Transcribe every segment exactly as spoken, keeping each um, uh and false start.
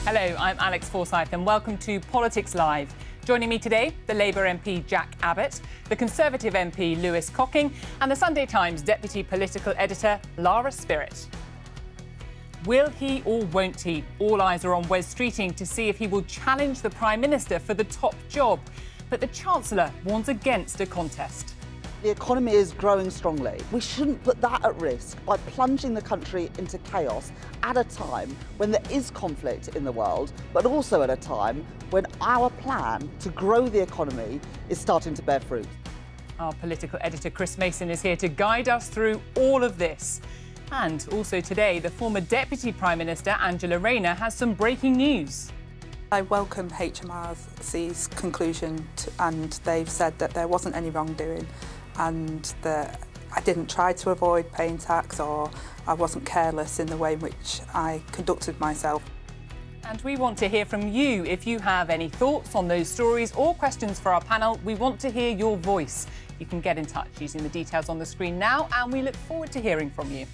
Hello, I'm Alex Forsyth and welcome to Politics Live. Joining me today, the Labour M P Jack Abbott, the Conservative M P Lewis Cocking and the Sunday Times Deputy Political Editor Lara Spirit. Will he or won't he? All eyes are on Wes Streeting to see if he will challenge the Prime Minister for the top job. But the Chancellor warns against a contest. The economy is growing strongly. We shouldn't put that at risk by plunging the country into chaos at a time when there is conflict in the world, but also at a time when our plan to grow the economy is starting to bear fruit. Our political editor Chris Mason is here to guide us through all of this. And also today, the former Deputy Prime Minister Angela Rayner has some breaking news. I welcome H M R C's conclusion to, and they've said that there wasn't any wrongdoing and that I didn't try to avoid paying tax or I wasn't careless in the way in which I conducted myself. And we want to hear from you. If you have any thoughts on those stories or questions for our panel, we want to hear your voice. You can get in touch using the details on the screen now, and we look forward to hearing from you.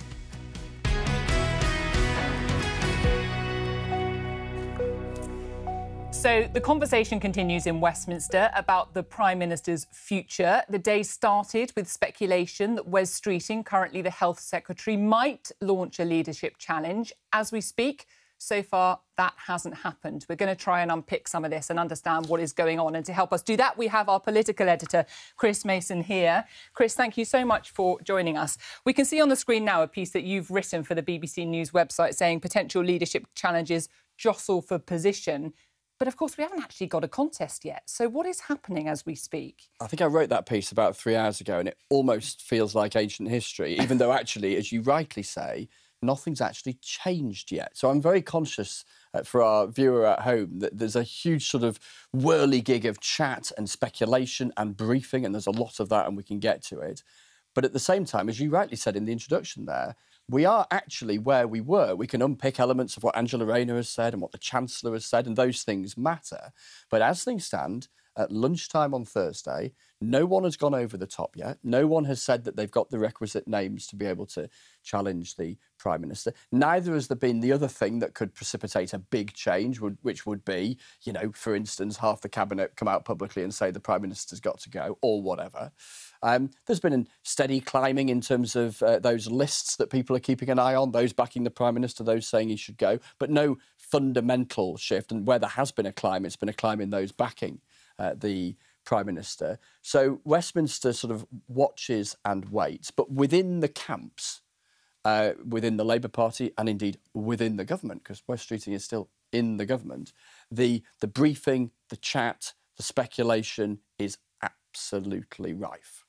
So the conversation continues in Westminster about the Prime Minister's future. The day started with speculation that Wes Streeting, currently the Health Secretary, might launch a leadership challenge. As we speak, so far, that hasn't happened. We're going to try and unpick some of this and understand what is going on. And to help us do that, we have our political editor, Chris Mason, here. Chris, thank you so much for joining us. We can see on the screen now a piece that you've written for the B B C News website saying potential leadership challenges jostle for position. But, of course, we haven't actually got a contest yet. So what is happening as we speak? I think I wrote that piece about three hours ago and it almost feels like ancient history, even though actually, as you rightly say, nothing's actually changed yet. So I'm very conscious uh, for our viewer at home that there's a huge sort of whirligig of chat and speculation and briefing, and there's a lot of that and we can get to it. But at the same time, as you rightly said in the introduction there, we are actually where we were. We can unpick elements of what Angela Rayner has said and what the Chancellor has said, and those things matter. But as things stand, at lunchtime on Thursday, no one has gone over the top yet. No one has said that they've got the requisite names to be able to challenge the Prime Minister. Neither has there been the other thing that could precipitate a big change, which would be, you know, for instance, half the Cabinet come out publicly and say the Prime Minister's got to go, or whatever. Um, there's been a steady climbing in terms of uh, those lists that people are keeping an eye on, those backing the Prime Minister, those saying he should go, but no fundamental shift. And where there has been a climb, it's been a climb in those backing uh, the Prime Minister. So Westminster sort of watches and waits, but within the camps, uh, within the Labour Party and indeed within the government, because Wes Streeting is still in the government, the, the briefing, the chat, the speculation is absolutely rife.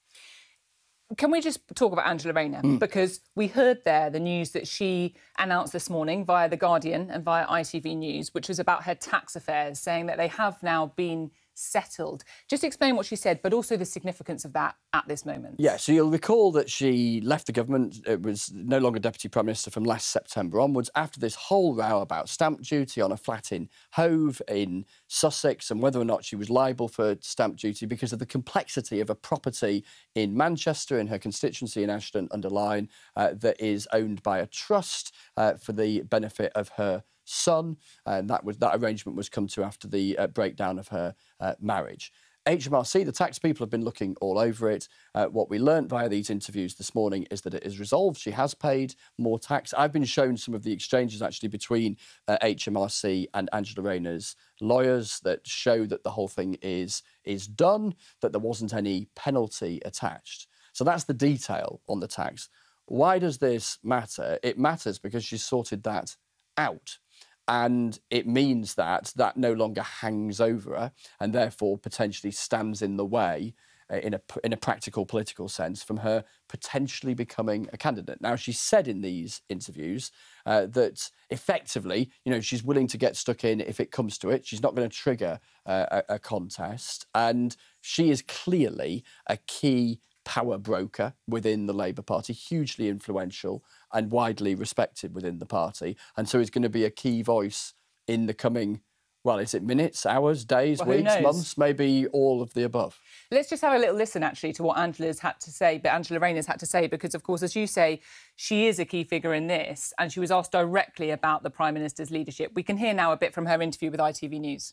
Can we just talk about Angela Rayner? Mm. Because we heard there the news that she announced this morning via The Guardian and via I T V News, which was about her tax affairs, saying that they have now been settled. Just explain what she said, but also the significance of that at this moment. Yeah, so you'll recall that she left the government. It was no longer Deputy Prime Minister from last September onwards, after this whole row about stamp duty on a flat in Hove in Sussex and whether or not she was liable for stamp duty because of the complexity of a property in Manchester, in her constituency in Ashton-under-Lyne, uh, that is owned by a trust uh, for the benefit of her son, and that was that arrangement was come to after the uh, breakdown of her uh, marriage. H M R C, the tax people, have been looking all over it. Uh, what we learnt via these interviews this morning is that it is resolved. She has paid more tax. I've been shown some of the exchanges actually between uh, H M R C and Angela Rayner's lawyers that show that the whole thing is is done, that there wasn't any penalty attached. So that's the detail on the tax. Why does this matter? It matters because she's sorted that out. And it means that that no longer hangs over her and therefore potentially stands in the way, uh, in a in a practical political sense, from her potentially becoming a candidate. Now, she said in these interviews uh, that effectively, you know, she's willing to get stuck in if it comes to it. She's not going to trigger uh, a, a contest. And she is clearly a key power broker within the Labour Party, hugely influential and widely respected within the party, and so is going to be a key voice in the coming Well, is it minutes, hours, days, Well, who weeks, knows? months, maybe all of the above? Let's just have a little listen, actually, to what Angela's had to say, but Angela Rayner's had to say, because, of course, as you say, she is a key figure in this, and she was asked directly about the Prime Minister's leadership. We can hear now a bit from her interview with I T V News.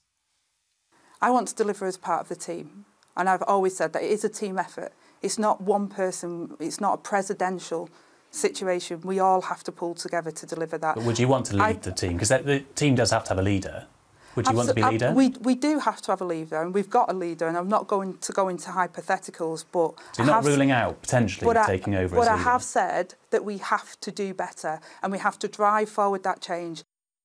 I want to deliver as part of the team, and I've always said that it is a team effort. It's not one person, it's not a presidential situation. We all have to pull together to deliver that. But would you want to lead I, the team? Because the team does have to have a leader. Would you want to be Abso- leader? We, we do have to have a leader, and we've got a leader, and I'm not going to go into hypotheticals, but... So you're I not have, ruling out potentially but taking I, over But as I leader? have said that we have to do better, and we have to drive forward that change.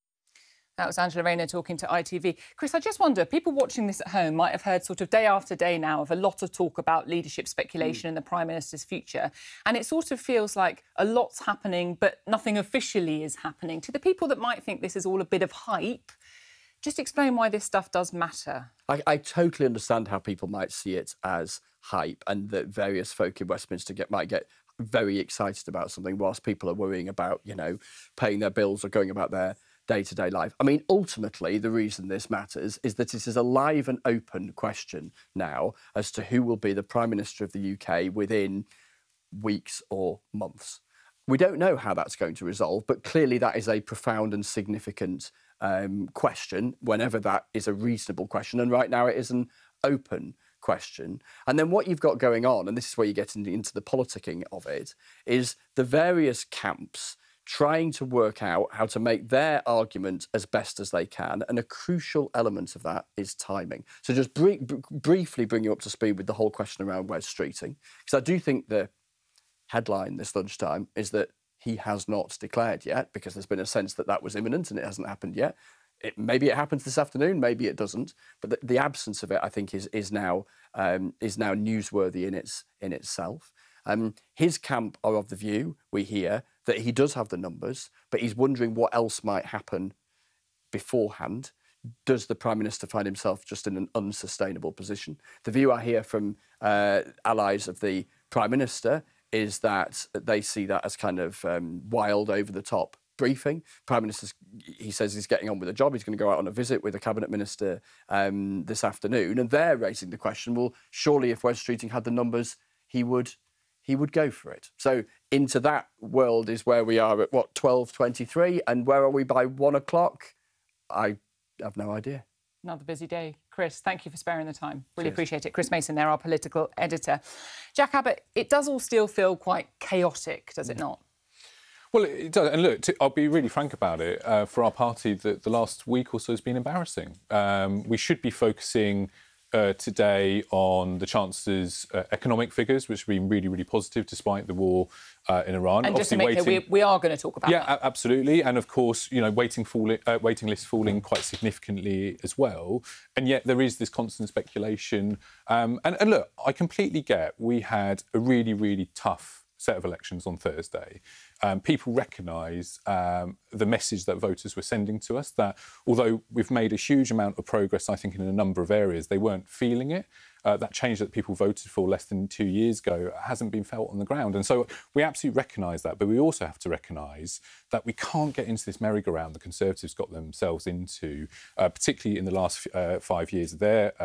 That was Angela Rayner talking to I T V. Chris, I just wonder, people watching this at home might have heard sort of day after day now of a lot of talk about leadership speculation mm. and the Prime Minister's future. And it sort of feels like a lot's happening, but nothing officially is happening. To the people that might think this is all a bit of hype, just explain why this stuff does matter. I, I totally understand how people might see it as hype, and that various folk in Westminster get, might get very excited about something whilst people are worrying about, you know, paying their bills or going about their day-to-day life. I mean, ultimately, the reason this matters is that it is a live and open question now as to who will be the Prime Minister of the U K within weeks or months. We don't know how that's going to resolve, but clearly that is a profound and significant um, question, whenever that is a reasonable question. And right now it is an open question. And then what you've got going on, and this is where you get into, into the politicking of it, is the various camps trying to work out how to make their argument as best as they can. And a crucial element of that is timing. So just br- br- briefly bring you up to speed with the whole question around Wes Streeting, because I do think the headline this lunchtime is that he has not declared yet, because there's been a sense that that was imminent and it hasn't happened yet. It, maybe it happens this afternoon, maybe it doesn't. But the, the absence of it, I think, is is now um, is now newsworthy in its in itself. Um, his camp are of the view, we hear, that he does have the numbers, but he's wondering what else might happen beforehand. Does the Prime Minister find himself just in an unsustainable position? The view I hear from uh, allies of the Prime Minister is that they see that as kind of um, wild, over-the-top briefing. Prime Minister, he says he's getting on with the job. He's going to go out on a visit with a Cabinet Minister um, this afternoon, and they're raising the question, well, surely if Wes Streeting had the numbers, he would he would go for it. So into that world is where we are at, what, twelve twenty-three, and where are we by one o'clock? I have no idea. Another busy day. Chris, thank you for sparing the time. Really Cheers. appreciate it. Chris Mason there, our political editor. Jack Abbott, it does all still feel quite chaotic, does it not? Well, it does. And look, to, I'll be really frank about it. Uh, for our party, the, the last week or so has been embarrassing. Um, we should be focusing uh, today on the Chancellor's uh, economic figures, which have been really, really positive despite the war uh, in Iran. And just Obviously to make waiting... clear, we, we are going to talk about yeah, that. Yeah, absolutely. And of course, you know, waiting, falling, uh, waiting lists falling quite significantly as well. And yet there is this constant speculation. Um, and, and look, I completely get we had a really, really tough set of elections on Thursday. Um, people recognise um, the message that voters were sending to us, that although we've made a huge amount of progress, I think, in a number of areas, they weren't feeling it. Uh, that change that people voted for less than two years ago hasn't been felt on the ground. And so we absolutely recognise that, but we also have to recognise that we can't get into this merry-go-round the Conservatives got themselves into, uh, particularly in the last uh, five years of their